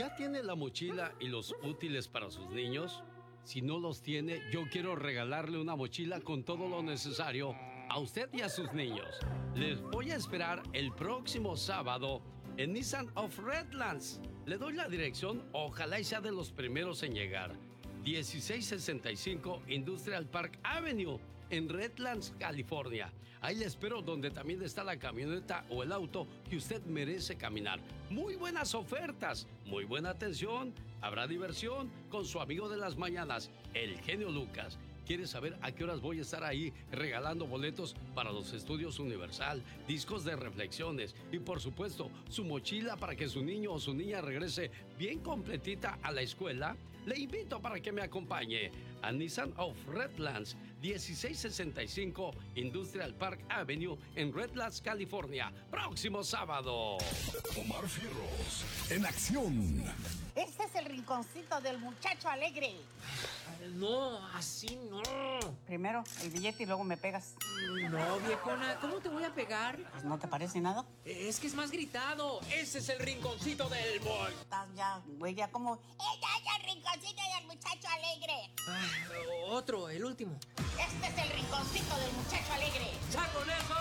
¿Ya tiene la mochila y los útiles para sus niños? Si no los tiene, yo quiero regalarle una mochila con todo lo necesario a usted y a sus niños. Les voy a esperar el próximo sábado en Nissan of Redlands. Le doy la dirección, ojalá y sea de los primeros en llegar. 1665 Industrial Park Avenue, en Redlands, California. Ahí le espero, donde también está la camioneta o el auto que usted merece caminar. Muy buenas ofertas, muy buena atención. Habrá diversión con su amigo de las mañanas, el genio Lucas. ¿Quiere saber a qué horas voy a estar ahí regalando boletos para los estudios Universal, discos de reflexiones y, por supuesto, su mochila para que su niño o su niña regrese bien completita a la escuela? Le invito para que me acompañe a Nissan of Redlands, 1665 Industrial Park Avenue en Redlands, California. Próximo sábado. Omar Fierros en acción. Este es el rinconcito del muchacho alegre. No, así no. Primero el billete y luego me pegas. No, viejona, ¿cómo te voy a pegar? Pues, ¿no te parece nada? Es que es más gritado. Ese es el rinconcito del boy. Estás ya, güey, ya como... ¡Ya, el rinconcito del muchacho alegre! Otro, el último. Este es el rinconcito del muchacho alegre. ¡Ya con eso!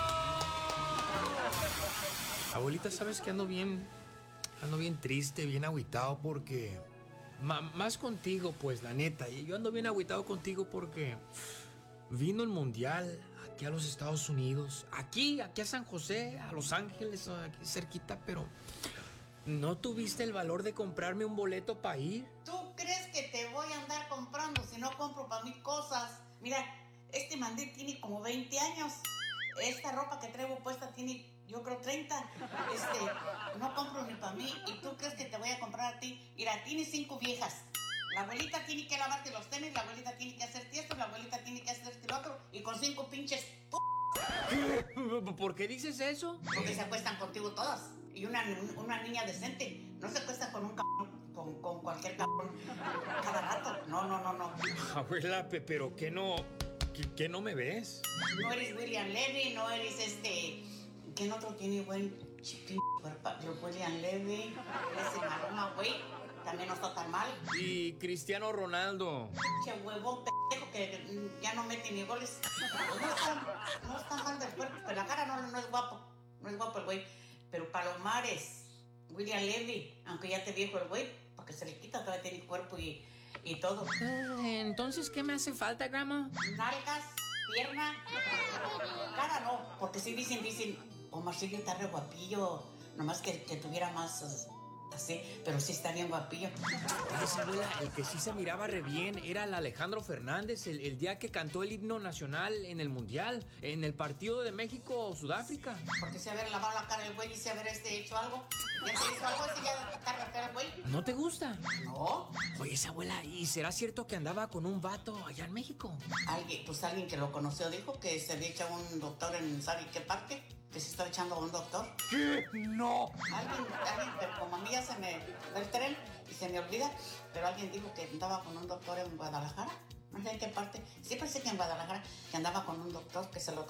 Abuelita, ¿sabes que ando bien triste, bien agüitado porque... más contigo, pues, la neta. Y yo ando bien agüitado contigo porque vino el Mundial aquí a los Estados Unidos. Aquí a San José, a Los Ángeles, aquí cerquita, pero... ¿no tuviste el valor de comprarme un boleto para ir? ¿Tú crees que te voy a andar comprando si no compro para mí cosas? Mira, este mandil tiene como 20 años. Esta ropa que traigo puesta tiene, yo creo, 30. No compro ni para mí. ¿Y tú crees que te voy a comprar a ti? Mira, tienes 5 viejas. La abuelita tiene que lavarte los tenis, la abuelita tiene que hacerte esto, la abuelita tiene que hacerte lo otro. Y con 5 pinches ¿Por qué dices eso? porque se acuestan contigo todas. Y una niña decente no se acuesta con un cabrón, con cualquier cabrón cada rato. No. Abuela, pero ¿qué no me ves? No eres William Levy, no eres ¿quién otro tiene buen chiquillo cuerpo? William Levy, ese Maluma, güey, también no está tan mal. Y Cristiano Ronaldo. Che huevón pendejo que ya no mete ni goles. No está mal del cuerpo, pero la cara no es guapo. No es guapo el güey. Pero Palomares, William Levy, aunque ya te viejo el güey, porque se le quita, todavía tiene cuerpo y todo. Entonces, ¿qué me hace falta, grandma? Nalgas, pierna, cara no, porque sí dicen, Omarcillo está re guapillo, nomás que tuviera más así, pero sí está bien guapillo. Esa abuela, el que sí se miraba re bien era el Alejandro Fernández, el día que cantó el himno nacional en el Mundial, en el partido de México-Sudáfrica. Porque si haber lavado la cara el güey y si haber hecho algo, ya se hizo algo, si ya está re feo el güey. ¿No te gusta? No. Oye, esa abuela, ¿y será cierto que andaba con un vato allá en México? Alguien que lo conoció dijo que se había echado un doctor en ¿sabe qué parque? Que se estaba echando a un doctor. ¿Qué? ¡No! Alguien, pero como a mí ya se me da el tren y se me olvida, pero alguien dijo que andaba con un doctor en Guadalajara. No sé en qué parte. Sí, parece que en Guadalajara, que andaba con un doctor que se lo